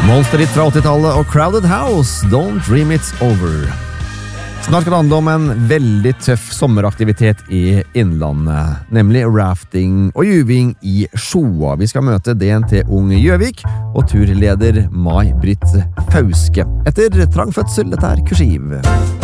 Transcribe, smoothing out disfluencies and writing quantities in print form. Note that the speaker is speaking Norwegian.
Monster Hit fra 80-tallet og Crowded House, Don't Dream It's Over. Snart skal det handle om en veldig tøff sommeraktivitet i innlandet, nemlig rafting og juving i Sjoa. Vi skal møte DNT Ung Gjøvik og turleder Mai Britt Fauske. Etter trang fødsel, dette er Kursiv.